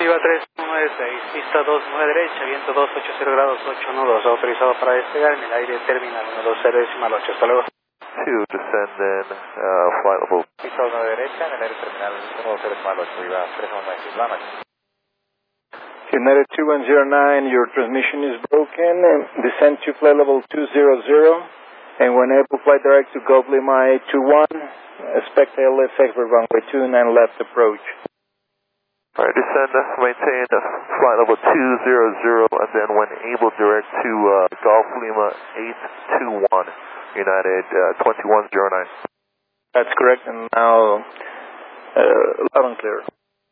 Viva 396, pista 29 derecha, viento 280 grados, 812, autorizado para despegar en el aire terminal 120.8, hasta luego. 2, descend then, flight level. Pista 29 derecha, en el aire terminal 120.8, viva 396, Lama. United 2109, your transmission is broken, descend to flight level 200, and when able, fly direct to Gulf Lima 821, expect LFX for runway 29 left approach. Alright, descend, maintain flight level 200, and then when able, direct to Gulf Lima 821, United 2109. That's correct, and now loud and clear.